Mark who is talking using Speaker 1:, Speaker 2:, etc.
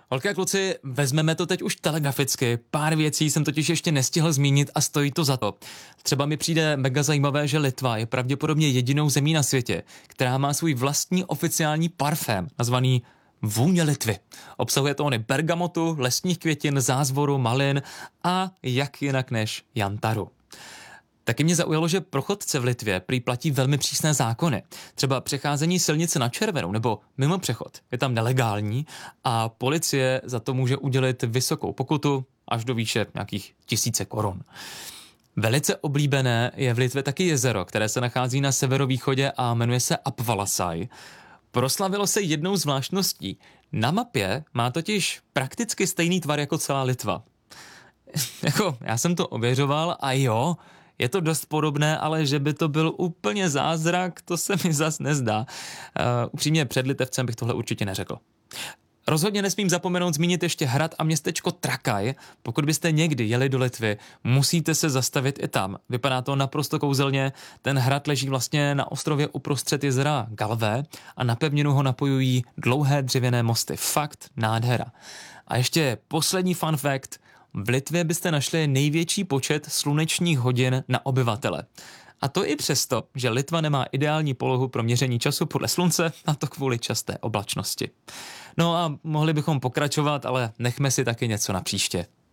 Speaker 1: Holky a kluci, vezmeme to teď už telegraficky. Pár věcí jsem totiž ještě nestihl zmínit a stojí to za to. Třeba mi přijde mega zajímavé, že Litva je pravděpodobně jedinou zemí na světě, která má svůj vlastní oficiální parfém, nazvaný Vůně Litvy. Obsahuje tóny bergamotu, lesních květin, zázvoru, malin a jak jinak než jantaru. Taky mě zaujalo, že pro chodce v Litvě prý platí velmi přísné zákony. Třeba přecházení silnice na červenou nebo mimo přechod je tam nelegální a policie za to může udělit vysokou pokutu až do výše nějakých 1000 korun. Velice oblíbené je v Litvě taky jezero, které se nachází na severovýchodě a jmenuje se Apvalasai. Proslavilo se jednou zvláštností. Na mapě má totiž prakticky stejný tvar jako celá Litva. Já jsem to ověřoval a jo, je to dost podobné, ale že by to byl úplně zázrak, to se mi zas nezdá. Upřímně před Litevcem bych tohle určitě neřekl. Rozhodně nesmím zapomenout zmínit ještě hrad a městečko Trakaj. Pokud byste někdy jeli do Litvy, musíte se zastavit i tam. Vypadá to naprosto kouzelně. Ten hrad leží vlastně na ostrově uprostřed jezera Galvé a na pevninu ho napojují dlouhé dřevěné mosty. Fakt nádhera. A ještě poslední fun fact. V Litvě byste našli největší počet slunečních hodin na obyvatele. A to i přesto, že Litva nemá ideální polohu pro měření času podle slunce, a to kvůli časté oblačnosti. No a mohli bychom pokračovat, ale nechme si taky něco na příště.